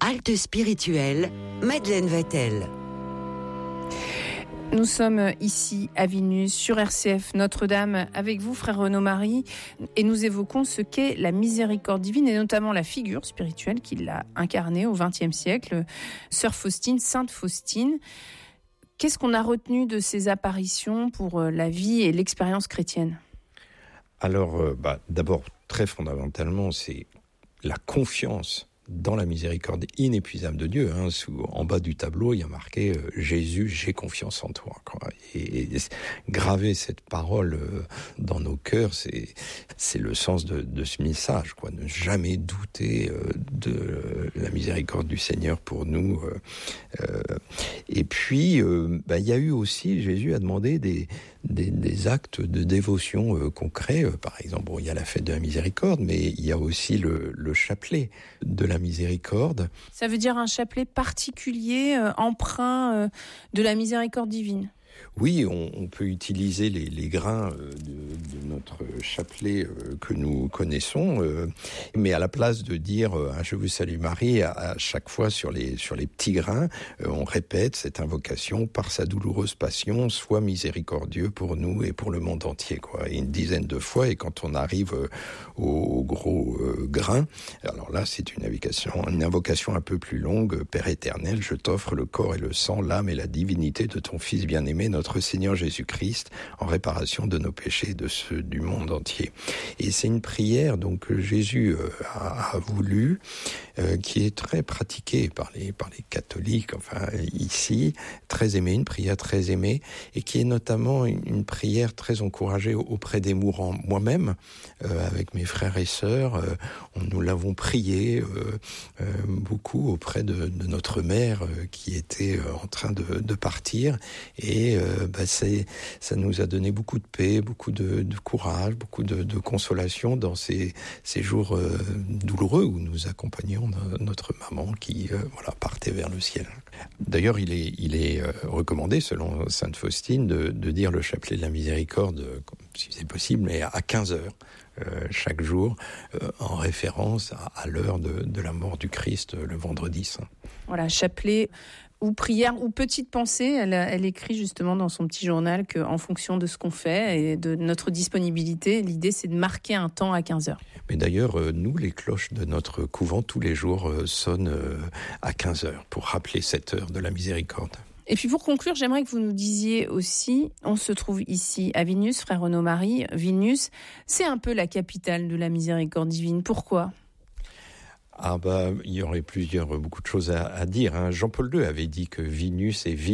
Halte spirituelle, Madeleine Vatel. Nous sommes ici à Vilnius, sur RCF Notre-Dame, avec vous, frère Renaud-Marie, et nous évoquons ce qu'est la miséricorde divine, et notamment la figure spirituelle qui l'a incarnée au XXe siècle, sœur Faustine, sainte Faustine. Qu'est-ce qu'on a retenu de ces apparitions pour la vie et l'expérience chrétienne ? Alors, d'abord, très fondamentalement, c'est la confiance dans la miséricorde inépuisable de Dieu. En bas du tableau, il y a marqué « Jésus, j'ai confiance en toi ». Et graver cette parole dans nos cœurs, c'est le sens de ce message. Ne jamais douter de la miséricorde du Seigneur pour nous. Et puis, il y a eu aussi, Jésus a demandé des actes de dévotion concrets. Par exemple, il y a la fête de la miséricorde, mais il y a aussi le chapelet de la miséricorde. Ça veut dire un chapelet particulier, empreint de la miséricorde divine. Oui, on peut utiliser les grains de notre chapelet que nous connaissons, mais à la place de dire « Je vous salue Marie », à chaque fois sur les petits grains, on répète cette invocation « Par sa douloureuse passion, sois miséricordieux pour nous et pour le monde entier ». Et une dizaine de fois, et quand on arrive au gros grain, alors là c'est une invocation un peu plus longue. « Père éternel, je t'offre le corps et le sang, l'âme et la divinité de ton Fils bien-aimé, notre Seigneur Jésus-Christ, en réparation de nos péchés et de ceux du monde entier. » Et c'est une prière donc que Jésus a voulu, qui est très pratiquée par les catholiques, ici, très aimée, une prière très aimée, et qui est notamment une prière très encouragée auprès des mourants. Moi-même, avec mes frères et sœurs, nous l'avons prié beaucoup auprès de notre mère qui était en train de partir, et ça nous a donné beaucoup de paix, beaucoup de courage, beaucoup de consolation dans ces jours douloureux où nous accompagnions notre maman qui partait vers le ciel. D'ailleurs, il est recommandé, selon sainte Faustine, de dire le chapelet de la miséricorde, si c'est possible, mais à 15 heures. Chaque jour, en référence à l'heure de la mort du Christ, le vendredi saint. Voilà, chapelet ou prière ou petite pensée, elle écrit justement dans son petit journal qu'en fonction de ce qu'on fait et de notre disponibilité, l'idée c'est de marquer un temps à 15 heures. Mais d'ailleurs, nous, les cloches de notre couvent, tous les jours sonnent à 15 heures pour rappeler cette heure de la miséricorde. Et puis pour conclure, j'aimerais que vous nous disiez aussi, on se trouve ici à Vilnius, frère Renaud-Marie, Vilnius, c'est un peu la capitale de la miséricorde divine. Pourquoi ? Il y aurait beaucoup de choses à dire. Jean-Paul II avait dit que Vilnius est